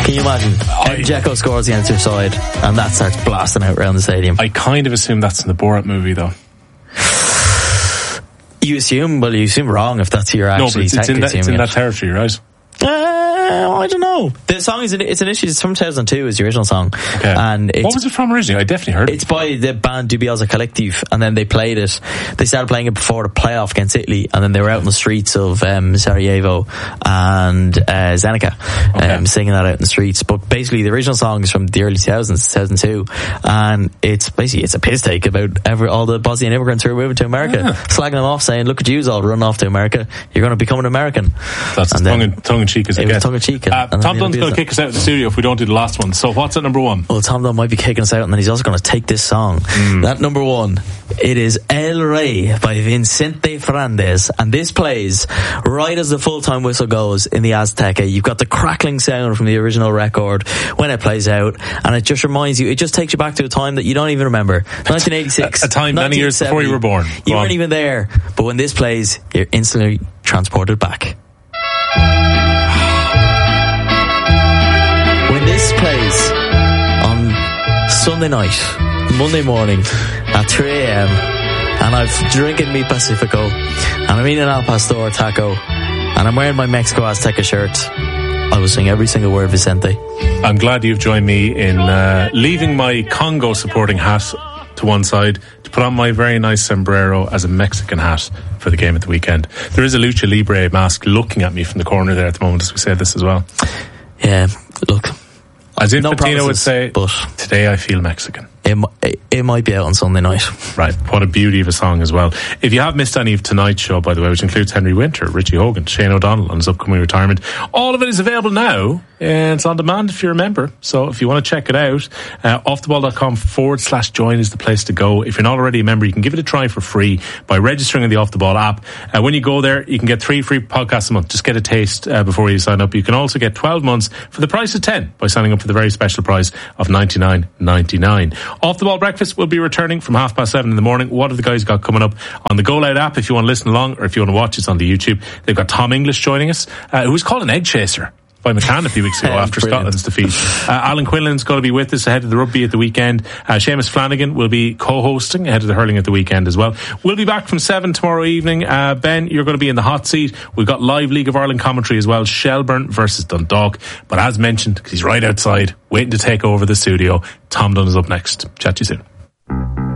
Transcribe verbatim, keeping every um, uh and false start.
Can you imagine? I, Dzeko scores against your side and that starts blasting out around the stadium. I kind of assume that's in the Borat movie, though. You assume, well, you assume wrong if that's your actually. No, but it's, it's in that, it's in that territory, right? Uh, I don't know. The song is it's initially it's from two thousand two. Is the original song. Okay. And it's, what was it from originally? I definitely heard it. It's by the band Dubiosa Collective, and then they played it. They started playing it before the playoff against Italy, and then they were out in the streets of um, Sarajevo and uh, Zenica, okay. um, singing that out in the streets. But basically, the original song is from the early two thousands, two thousand two, and it's basically it's a piss take about every, all the Bosnian immigrants who are moving to America, yeah. slagging them off, saying, "Look at yous all run off to America. You're going to become an American." That's as tongue in, tongue in cheek as it, it gets. Tongue in cheek. Uh, Tom Dunn's going to kick us out of the studio if we don't do the last one. So what's at number one? Well, Tom Dunn might be kicking us out, and then he's also going to take this song. Mm. That number one, it is El Rey by Vicente Fernandez, and this plays right as the full-time whistle goes in the Azteca. You've got the crackling sound from the original record when it plays out, and it just reminds you, it just takes you back to a time that you don't even remember. nineteen eighty-six. A, a time many years before you were born. Go you on. weren't even there, but when this plays, you're instantly transported back. When this plays on Sunday night, Monday morning at three a.m. and I've drinking mi Pacifico and I'm eating an Al Pastor taco and I'm wearing my Mexico Azteca shirt, I will sing every single word, Vicente. I'm glad you've joined me in uh, leaving my Congo supporting hat to one side to put on my very nice sombrero as a Mexican hat for the game at the weekend. There is a Lucha Libre mask looking at me from the corner there at the moment as we say this as well. Yeah, look, as Infantino no promises, would say, but today I feel Mexican. It, it, it might be out on Sunday night. Right, what a beauty of a song as well. If you have missed any of tonight's show, by the way, which includes Henry Winter, Richie Hogan, Shane O'Donnell on his upcoming retirement, all of it is available now, and it's on demand if you're a member. So if you want to check it out, uh, offtheball.com forward slash join is the place to go. If you're not already a member, you can give it a try for free by registering in the Off the Ball app. Uh, when you go there, you can get three free podcasts a month. Just get a taste uh, before you sign up. You can also get twelve months for the price of ten by signing up for the very special price of ninety-nine ninety-nine. Off the Ball Breakfast will be returning from half past seven in the morning. What have the guys got coming up on the Go Loud app if you want to listen along, or if you want to watch it on the YouTube? They've got Tom English joining us, uh, who was called an egg chaser by McCann a few weeks ago after Brilliant. Scotland's defeat. Uh, Alan Quinlan's going to be with us ahead of the rugby at the weekend. Uh, Seamus Flanagan will be co-hosting ahead of the hurling at the weekend as well. We'll be back from seven tomorrow evening. Uh, Ben, you're going to be in the hot seat. We've got live League of Ireland commentary as well. Shelburne versus Dundalk. But as mentioned, because he's right outside waiting to take over the studio, Tom Dunn is up next. Chat to you soon.